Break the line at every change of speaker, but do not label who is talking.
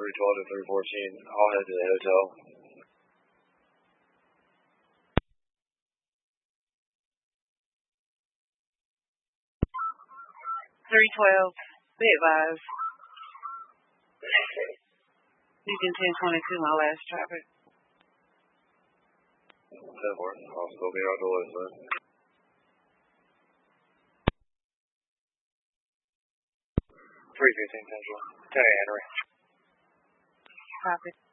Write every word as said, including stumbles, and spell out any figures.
three twelve to three fourteen. I'll head to the hotel.
three twelve, be advised. Using ten twenty-two, my last traffic.
ten four. I'll still be out the way, sir. three fifteen Central. Terry Henry.
Copy.